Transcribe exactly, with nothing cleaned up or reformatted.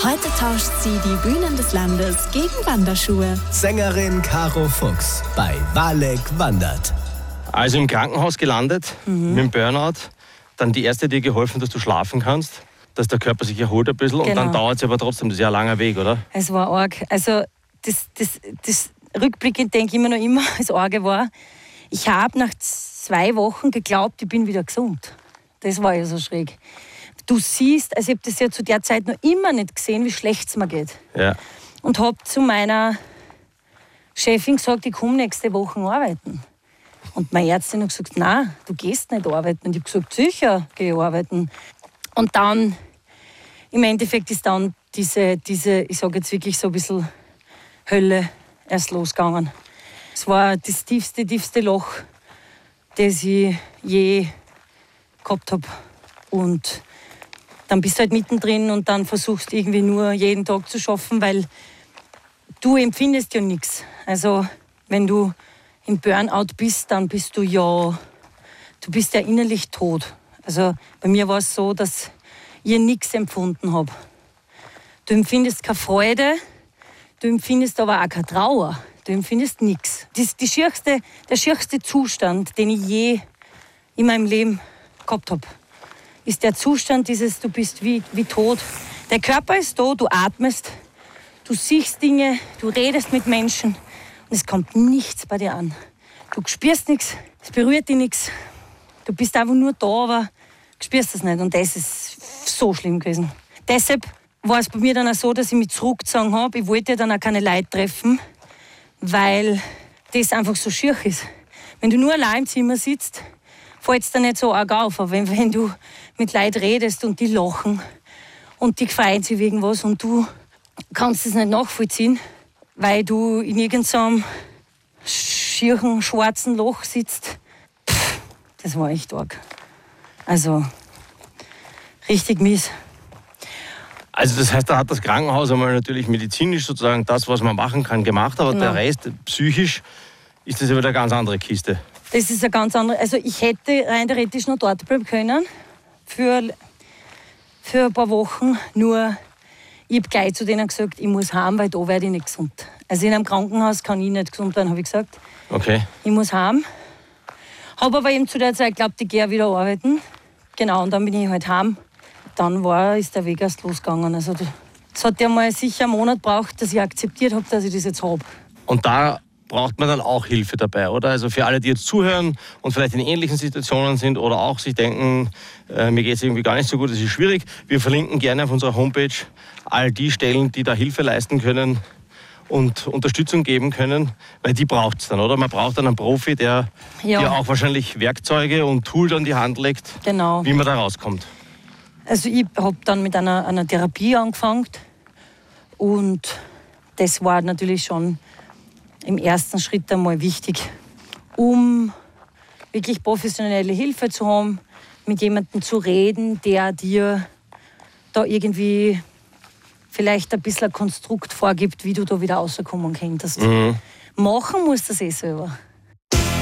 Heute tauscht sie die Bühnen des Landes gegen Wanderschuhe. Sängerin Caro Fuchs bei Walek wandert. Also im Krankenhaus gelandet, mhm. mit dem Burnout. Dann die Erste dir geholfen, dass du schlafen kannst, dass der Körper sich erholt ein bisschen. Genau. Und dann dauert es aber trotzdem, das ist ja ein langer Weg, oder? Es war arg. Also das, das, das rückblickend denke ich immer noch immer, das Arge war, ich habe nach zwei Wochen geglaubt, ich bin wieder gesund. Das war ja so schräg. Du siehst, also ich habe das ja zu der Zeit noch immer nicht gesehen, wie schlecht es mir geht. Ja. Und habe zu meiner Chefin gesagt, ich komme nächste Woche arbeiten. Und meine Ärztin hat gesagt, nein, du gehst nicht arbeiten. Und ich habe gesagt, sicher, gehe ich arbeiten. Und dann, im Endeffekt ist dann diese, diese ich sage jetzt wirklich so ein bisschen Hölle erst losgegangen. Es war das tiefste, tiefste Loch, das ich je gehabt habe. Und dann bist du halt mittendrin und dann versuchst irgendwie nur jeden Tag zu schaffen, weil du empfindest ja nichts. Also wenn du im Burnout bist, dann bist du ja, du bist ja innerlich tot. Also bei mir war es so, dass ich nichts empfunden habe. Du empfindest keine Freude, du empfindest aber auch keine Trauer, du empfindest nichts. Das ist die schierste, der schierste Zustand, den ich je in meinem Leben gehabt habe. Ist der Zustand dieses, du bist wie, wie tot. Der Körper ist da, du atmest, du siehst Dinge, du redest mit Menschen und es kommt nichts bei dir an. Du spürst nichts, es berührt dich nichts. Du bist einfach nur da, aber du spürst es nicht und das ist so schlimm gewesen. Deshalb war es bei mir dann auch so, dass ich mich zurückgezogen habe. Ich wollte dann auch keine Leute treffen, weil das einfach so schier ist. Wenn du nur allein im Zimmer sitzt, fällt es dir nicht so arg auf. Aber wenn, wenn du mit Leuten redest und die lachen und die freuen sich wegen was und du kannst es nicht nachvollziehen, weil du in irgendeinem schieren, schwarzen Loch sitzt. Pff, das war echt arg. Also, richtig mies. Also das heißt, da hat das Krankenhaus einmal natürlich medizinisch sozusagen das, was man machen kann, gemacht, aber genau. Der Rest, psychisch, ist das ja wieder eine ganz andere Kiste. Das ist eine ganz andere. Also ich hätte rein theoretisch noch dort bleiben können für, für ein paar Wochen. Nur ich habe gleich zu denen gesagt, ich muss heim, weil da werde ich nicht gesund. Also in einem Krankenhaus kann ich nicht gesund werden, habe ich gesagt. Okay. Ich muss heim. Habe aber eben zu der Zeit geglaubt, ich gehe wieder arbeiten. Genau, und dann bin ich halt heim. Dann war, ist der Weg erst losgegangen. Also es hat ja mal sicher einen Monat gebraucht, dass ich akzeptiert habe, dass ich das jetzt habe. Und da braucht man dann auch Hilfe dabei, oder? Also für alle, die jetzt zuhören und vielleicht in ähnlichen Situationen sind oder auch sich denken, äh, mir geht es irgendwie gar nicht so gut, das ist schwierig. Wir verlinken gerne auf unserer Homepage all die Stellen, die da Hilfe leisten können und Unterstützung geben können, weil die braucht es dann, oder? Man braucht dann einen Profi, der ja. dir auch wahrscheinlich Werkzeuge und Tools an die Hand legt, genau. wie man da rauskommt. Also ich habe dann mit einer, einer Therapie angefangen und das war natürlich schon im ersten Schritt einmal wichtig, um wirklich professionelle Hilfe zu haben, mit jemandem zu reden, der dir da irgendwie vielleicht ein bisschen ein Konstrukt vorgibt, wie du da wieder rauskommen kannst. Mhm. Machen musst du das eh selber.